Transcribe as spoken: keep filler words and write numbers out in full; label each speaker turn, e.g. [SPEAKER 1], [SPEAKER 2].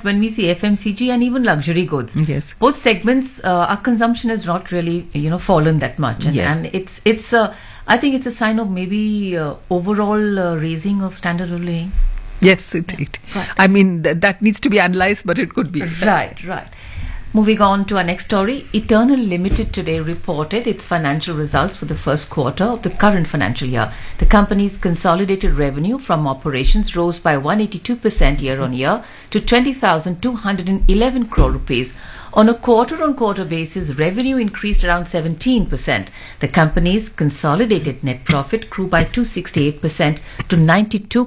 [SPEAKER 1] when we see F M C G and even luxury goods,
[SPEAKER 2] Yes.
[SPEAKER 1] both segments, uh, our consumption has not really, you know, fallen that much, and,
[SPEAKER 2] Yes.
[SPEAKER 1] and it's it's uh, I think it's a sign of maybe uh, overall uh, raising of standard of living.
[SPEAKER 2] Yes, it. it.
[SPEAKER 1] Right.
[SPEAKER 2] I mean, th- that needs to be analysed, but it could be.
[SPEAKER 1] Right, right. Moving on to our next story, Eternal Limited today reported its financial results for the first quarter of the current financial year. The company's consolidated revenue from operations rose by one hundred eighty-two percent year-on-year to twenty thousand two hundred eleven crore rupees. On a quarter-on-quarter basis, revenue increased around seventeen percent. The company's consolidated net profit grew by two hundred sixty-eight percent to ninety-two